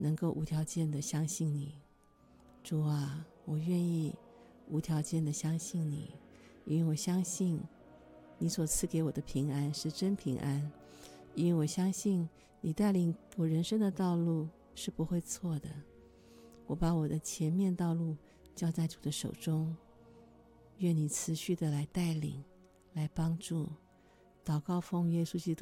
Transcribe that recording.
能够无条件的相信你。主啊，我愿意无条件的相信你，因为我相信你所赐给我的平安是真平安，因为我相信你带领我人生的道路是不会错的。我把我的前面道路交在主的手中，愿你持续的来带领，来帮助。祷告奉耶稣基督